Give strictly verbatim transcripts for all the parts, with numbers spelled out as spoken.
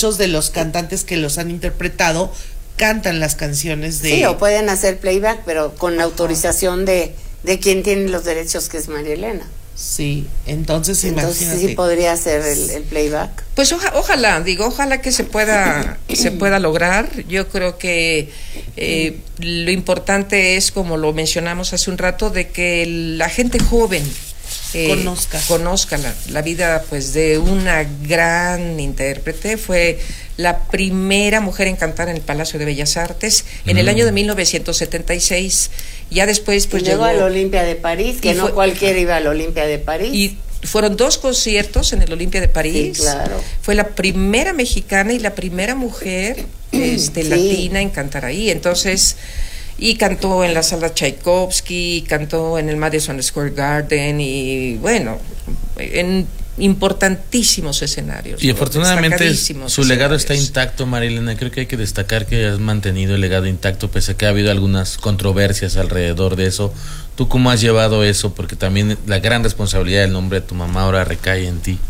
muchos de los cantantes que los han interpretado cantan las canciones de... Sí, o pueden hacer playback, pero con la autorización de, de quien tiene los derechos, que es María Elena. Sí, entonces, entonces imagínate. sí podría hacer el, el playback. Pues oja, ojalá, digo, ojalá que se pueda se pueda lograr. Yo creo que eh, lo importante es, como lo mencionamos hace un rato, de que la gente joven eh, conozca, conozca la, la vida pues de una gran intérprete. Fue la primera mujer en cantar en el Palacio de Bellas Artes en mm. el año de mil novecientos setenta y seis. Ya después pues y llegó llegó al Olimpia de París, que no fue, cualquiera iba al Olimpia de París. Y fueron dos conciertos en el Olimpia de París. Sí, claro. Fue la primera mexicana y la primera mujer este, sí. latina en cantar ahí. Entonces, y cantó en la sala Tchaikovsky, cantó en el Madison Square Garden y bueno, en importantísimos escenarios. Y afortunadamente su legado está intacto, María Elena. Creo que hay que destacar que has mantenido el legado intacto, pese a que ha habido algunas controversias alrededor de eso. ¿Tú cómo has llevado eso? Porque también la gran responsabilidad del nombre de tu mamá ahora recae en ti.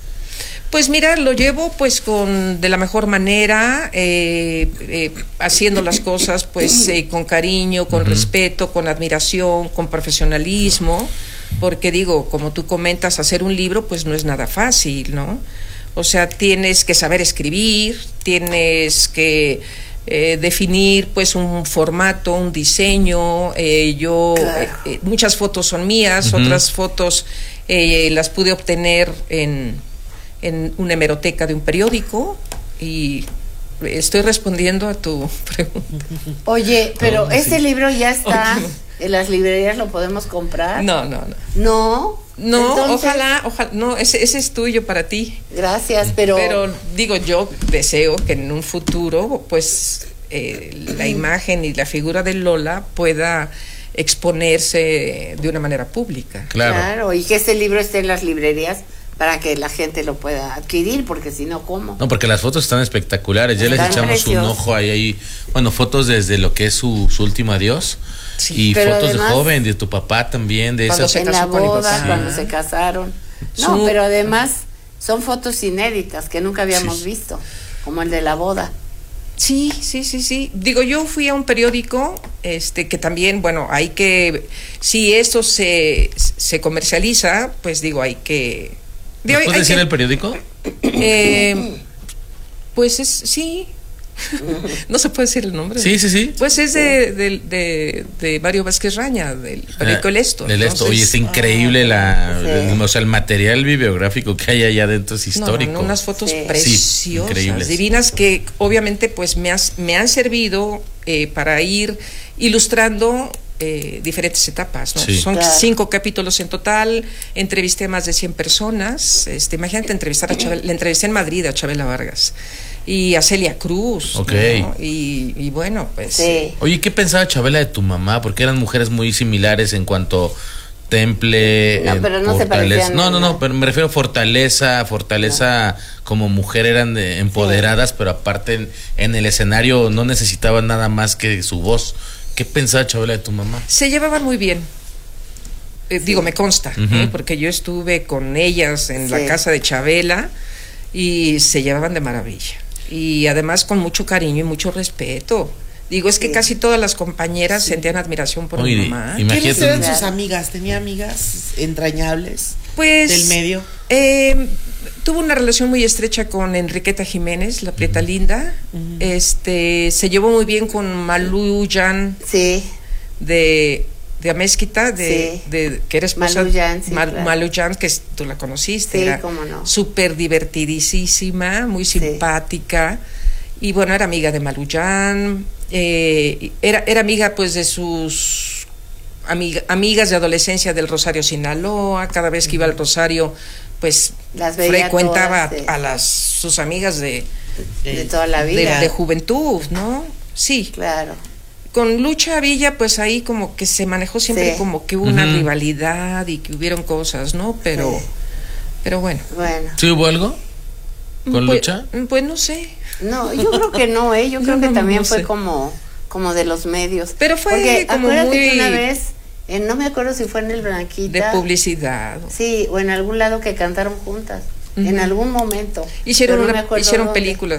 Pues mira, lo llevo pues con de la mejor manera, eh, eh, haciendo las cosas pues eh, con cariño, con uh-huh. respeto, con admiración, con profesionalismo, porque digo, como tú comentas, hacer un libro pues no es nada fácil, ¿no? O sea, tienes que saber escribir, tienes que eh, definir pues un formato, un diseño. eh, yo claro. eh, muchas fotos son mías, uh-huh. otras fotos eh, las pude obtener en en una hemeroteca de un periódico y estoy respondiendo a tu pregunta. Oye, pero oh, ¿este sí. libro ya está okay. en las librerías? ¿Lo podemos comprar? No, no, no. ¿No? No, Entonces, ojalá, ojalá, no, ese, ese es tuyo para ti. Gracias, pero... Pero digo, yo deseo que en un futuro, pues, eh, la imagen y la figura de Lola pueda exponerse de una manera pública. Claro. Claro, y que este libro esté en las librerías para que la gente lo pueda adquirir, porque si no, ¿cómo? No, porque las fotos están espectaculares, ya están les echamos precios. Un ojo ahí, ahí, bueno, fotos desde lo que es su, su último adiós, sí, y fotos además, de joven, de tu papá también, de esas. En la boda, cuando se casaron. No, su... pero además son fotos inéditas que nunca habíamos sí. visto, como el de la boda. Sí, sí, sí, sí. Digo, yo fui a un periódico, este, que también, bueno, hay que, si esto se, se comercializa, pues digo, hay que... ¿Me puedes decir que, el periódico? Eh, pues es, sí. No se puede decir el nombre. Sí, sí, sí. Pues es de, de, de, de Mario Vázquez Raña, del periódico ah, El Esto. El Esto, oye, es increíble ah, la, sí. el, o sea, el material bibliográfico que hay allá adentro es histórico. No, no, unas fotos sí. preciosas, sí, divinas, que obviamente pues me, has, me han servido eh, para ir ilustrando Eh, diferentes etapas, ¿no? Sí. Son claro. cinco capítulos en total. Entrevisté a más de cien personas. Este, imagínate entrevistar a Chabela, le entrevisté en Madrid a Chabela Vargas y a Celia Cruz, okay. ¿no? y, y bueno, pues. Sí. Oye, ¿qué pensaba Chabela de tu mamá? Porque eran mujeres muy similares en cuanto temple, no, pero no fortaleza. Se no, no, no, pero me refiero a fortaleza, fortaleza no. Como mujer eran de, empoderadas, sí. pero aparte en, en el escenario no necesitaban nada más que su voz. ¿Qué pensaba Chabela de tu mamá? Se llevaban muy bien. Eh, sí. Digo, me consta, uh-huh. ¿eh? Porque yo estuve con ellas en sí. la casa de Chabela y se llevaban de maravilla. Y además con mucho cariño y mucho respeto. Digo, es que sí. casi todas las compañeras sí. sentían admiración por Oye, mi mamá. ¿Quiénes eran sus amigas? ¿Tenía amigas entrañables pues, del medio? Eh, tuvo una relación muy estrecha con Enriqueta Jiménez, la prieta uh-huh. linda. Uh-huh. Este, se llevó muy bien con Malú Yan sí. de, de Amezquita, de, sí. de, que era esposa Malú Yan, sí, Mal, claro. Malú Yan, que tú la conociste. Sí, era cómo no. Súper divertidísima, muy simpática. Sí. Y bueno, era amiga de Malú Yan. Eh, era, era amiga pues de sus amiga, amigas de adolescencia del Rosario Sinaloa. Cada vez que iba al Rosario pues las frecuentaba todas, sí. a las sus amigas de, de, de toda la vida de, de juventud, ¿no? Sí, claro. Con Lucha Villa pues ahí como que se manejó siempre sí. como que hubo una uh-huh. rivalidad y que hubieron cosas, ¿no? Pero sí. pero bueno. Bueno. ¿Sí hubo algo con pues, Lucha? Pues no sé. No, yo creo que no, eh, yo creo no, que también no fue sé. como como de los medios. Pero fue Porque, como acuérdate muy... que una vez Eh, no me acuerdo si fue en el Blanquita. De publicidad. Sí, o en algún lado que cantaron juntas. Uh-huh. En algún momento. Hicieron, no una, hicieron películas.